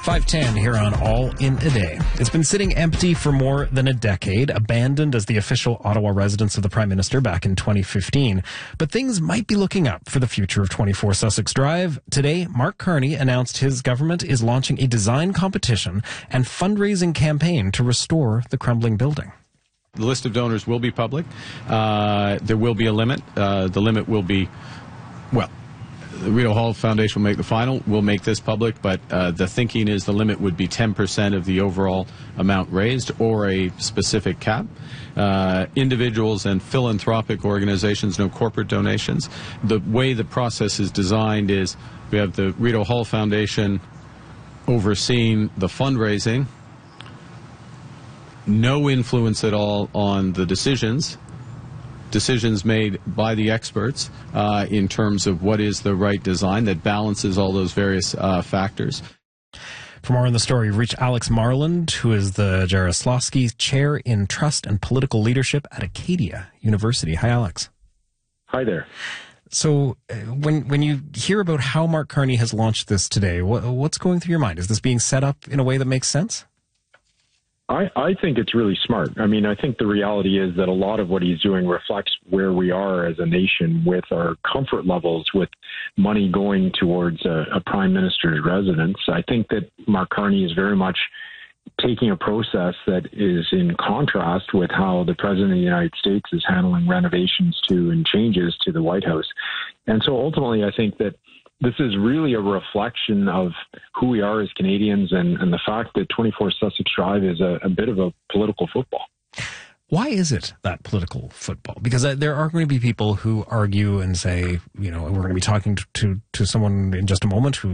5:10 here on All in a Day. It's been sitting empty for more than a decade, abandoned as the official Ottawa residence of the Prime Minister back in 2015. But things might be looking up for the future of 24 Sussex Drive. Today, Mark Carney announced his government is launching a design competition and fundraising campaign to restore the crumbling building. The list of donors will be public. There will be a limit. The limit will be, the Rideau Hall Foundation will make the final. We'll make this public, but the thinking is the limit would be 10% of the overall amount raised or a specific cap. Individuals and philanthropic organizations, no corporate donations. The way the process is designed is we have the Rideau Hall Foundation overseeing the fundraising, no influence at all on the decisions made by the experts in terms of what is the right design that balances all those various factors. For more on the story, reach Alex Marland, who is the Jarislowsky Chair in Trust and Political Leadership at Acadia University. Hi, Alex. Hi there. So when you hear about how Mark Carney has launched this today, what's going through your mind? Is this being set up in a way that makes sense? I think it's really smart. I mean, I think the reality is that a lot of what he's doing reflects where we are as a nation with our comfort levels with money going towards a prime minister's residence. I think that Mark Carney is very much taking a process that is in contrast with how the President of the United States is handling renovations to and changes to the White House. And so ultimately, I think that this is really a reflection of who we are as Canadians and the fact that 24 Sussex Drive is a bit of a political football. Why is it that political football? Because there are going to be people who argue and say, we're going to be talking to someone in just a moment who